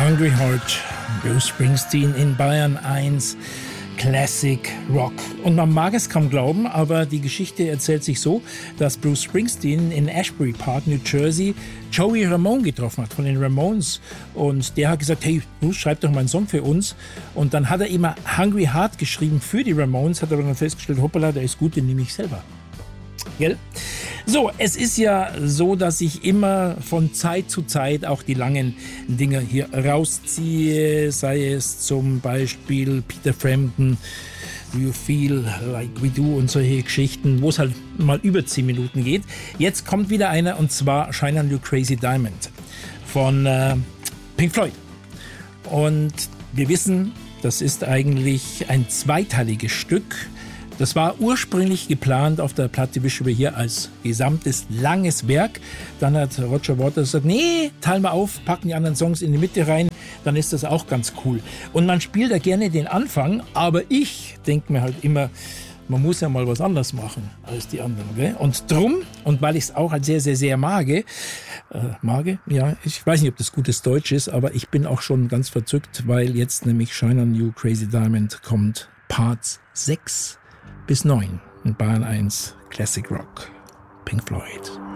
Hungry Heart, Bruce Springsteen in Bayern 1, Classic Rock. Und man mag es kaum glauben, aber die Geschichte erzählt sich so, dass Bruce Springsteen in Ashbury Park, New Jersey, Joey Ramone getroffen hat von den Ramones. Und der hat gesagt, hey, Bruce, schreib doch mal einen Song für uns. Und dann hat er immer Hungry Heart geschrieben für die Ramones, hat aber dann festgestellt, hoppala, der ist gut, den nehme ich selber. Gell? So, es ist ja so, dass ich immer von Zeit zu Zeit auch die langen Dinger hier rausziehe, sei es zum Beispiel Peter Frampton, Do You Feel Like We Do und solche Geschichten, wo es halt mal über 10 Minuten geht. Jetzt kommt wieder einer und zwar Shine On You Crazy Diamond von Pink Floyd. Und wir wissen, das ist eigentlich ein zweiteiliges Stück. Das war ursprünglich geplant auf der Platte Wish You Were Here als gesamtes langes Werk. Dann hat Roger Waters gesagt, nee, teilen wir auf, packen die anderen Songs in die Mitte rein, dann ist das auch ganz cool. Und man spielt da gerne den Anfang, aber ich denke mir halt immer, man muss ja mal was anderes machen als die anderen. Gell? Und drum, und weil ich es auch als sehr, sehr, sehr ja, ich weiß nicht, ob das gutes Deutsch ist, aber ich bin auch schon ganz verzückt, weil jetzt nämlich Shine On You Crazy Diamond kommt, Parts 6 bis 9 in Bayern 1 Classic Rock, Pink Floyd.